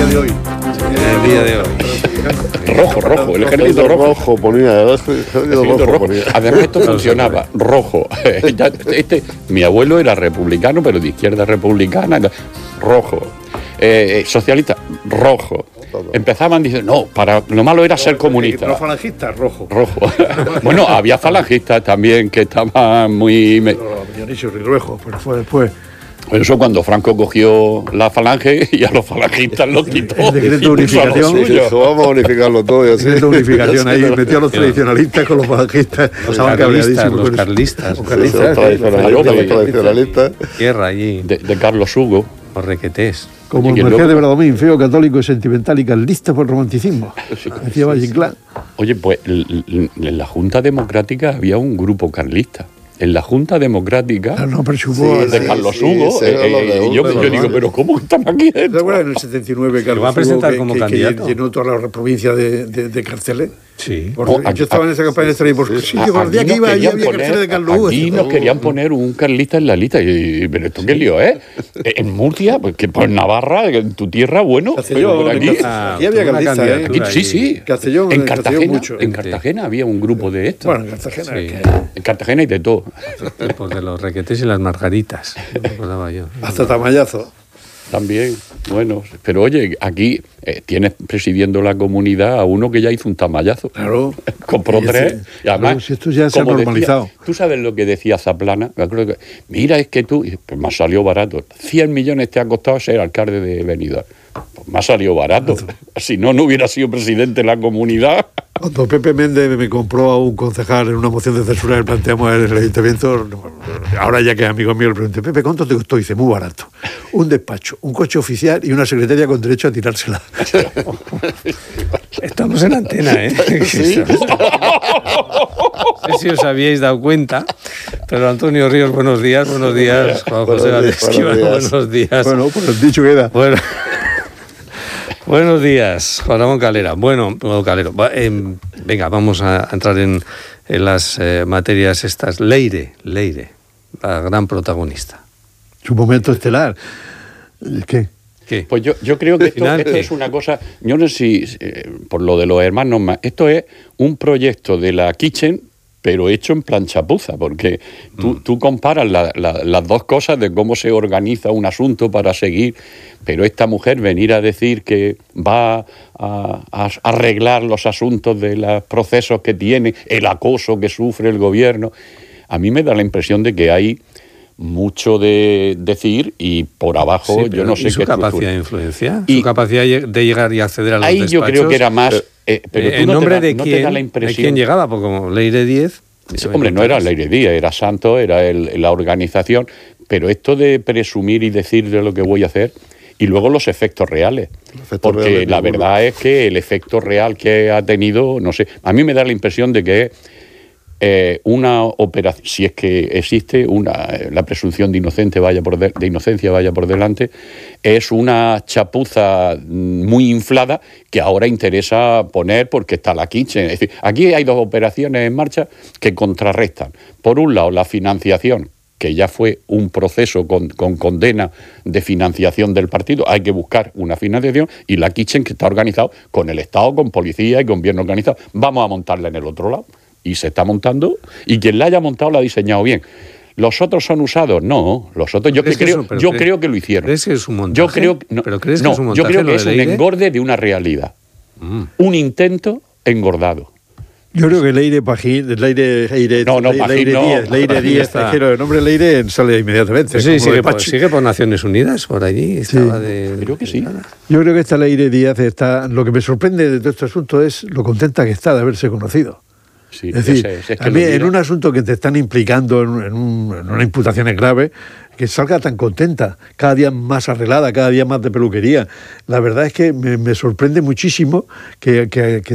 día de hoy. El día de hoy. Rojo, el ejército rojo. Ponía, el ejército rojo ponía. Además esto funcionaba, rojo. Mi abuelo era republicano, pero de izquierda republicana, rojo. Socialista, rojo. Empezaban diciendo, no, para lo malo era ser comunista. Los falangistas, rojo. Bueno, había falangistas también que estaban muy... Dionisio Rirruejo, pero fue después. Por eso cuando Franco cogió la falange y a los falangistas los quitó. El decreto de unificación. Vamos a unificarlo todo y así. El decreto de unificación ahí, metió a los tradicionalistas con los falangistas. Los carlistas. Tradicionalistas. Tierra allí. De Carlos Hugo. Los requetés. Como el Marqués de Bradomín, feo, católico, sentimental y carlista por romanticismo. Decía Valle Inclán. Oye, pues en la Junta Democrática había un grupo carlista. En la Junta Democrática de Carlos Hugo, yo digo, pero ¿cómo están aquí? ¿Te acuerdas en el 79 Carlos va a presentar Hugo, como candidato? Que llenó toda la provincia de carteles? Sí. Yo estaba en esa campaña de por sitio, por el día que iba, allí había carteles de Carlos Hugo. Aquí nos querían poner un carlista en la lista. Pero esto qué lío, ¿eh? En Murcia, pues que por Navarra, en tu tierra, bueno. Castellón, aquí había carlistas, ¿eh? Aquí, sí. Castellón, en Cartagena había un grupo de estos. Bueno, en Cartagena. Sí. En Cartagena y de todo. Pues de los requetés y las margaritas. Me acordaba yo. Hasta Tamayazo. También, bueno, pero oye, aquí tienes presidiendo la comunidad a uno que ya hizo un tamallazo. Claro. Compró tres. Y además, si esto ya se ha normalizado. ¿Tú sabes lo que decía Zaplana? Me acuerdo que, mira, es que tú, pues me ha salido barato. 100 millones te ha costado ser alcalde de Benidorm. Pues me ha salido barato. Si no hubiera sido presidente de la comunidad. Cuando Pepe Méndez me compró a un concejal en una moción de censura que planteamos en el ayuntamiento, ahora ya que es amigo mío, le pregunté, Pepe, ¿cuánto te costó? Dice, muy barato. Un despacho, un coche oficial y una secretaria con derecho a tirársela. Estamos en antena, ¿eh? Sí. No sé si os habíais dado cuenta, pero Antonio Ríos, buenos días. Juan José Esquivano, buenos días. Bueno, pues el dicho queda. Bueno. Buenos días, Juan Ramón Calera. Bueno, Calero, venga, vamos a entrar en las materias estas. Leire, la gran protagonista. Su momento estelar. ¿Qué? Pues yo creo que esto es una cosa, yo no sé si, por lo de los hermanos más, esto es un proyecto de la Kitchen, pero hecho en plan chapuza, porque tú comparas las dos cosas de cómo se organiza un asunto para seguir, pero esta mujer venir a decir que va a arreglar los asuntos de los procesos que tiene, el acoso que sufre el gobierno, a mí me da la impresión de que hay mucho de decir y por abajo sí, yo no sé qué. ¿Su capacidad de influencia? ¿Su capacidad de llegar y acceder a los despachos? Ahí yo creo que era más... pero ¿en nombre de quién llegaba? Porque como Leire Díez... Sí, hombre, no era Leire Díez, era Santos, era la organización, pero esto de presumir y decir de lo que voy a hacer y luego los efectos reales, porque la verdad es que el efecto real que ha tenido, no sé, a mí me da la impresión de que una operación, si es que existe la presunción de inocencia vaya por delante, es una chapuza muy inflada que ahora interesa poner porque está la Kitchen. Es decir, aquí hay dos operaciones en marcha que contrarrestan. Por un lado, la financiación, que ya fue un proceso con condena de financiación del partido, hay que buscar una financiación, y la Kitchen, que está organizado con el Estado, con policía y con gobierno organizado. Vamos a montarla en el otro lado. Y se está montando, y quien la haya montado la ha diseñado bien. ¿Los otros son usados? No, los otros yo creo que lo hicieron. ¿Crees que es un montaje? Yo creo que es un engorde de una realidad. Un intento engordado. Yo creo que Leire Díez, el nombre Leire sale inmediatamente. Sí, sigue por Naciones Unidas, por allí. Estaba creo que sí. Yo creo que esta Leire Díez lo que me sorprende de todo este asunto es lo contenta que está de haberse conocido. Sí, es decir, a mí en un asunto que te están implicando en una imputación grave, que salga tan contenta, cada día más arreglada, cada día más de peluquería. La verdad es que me sorprende muchísimo que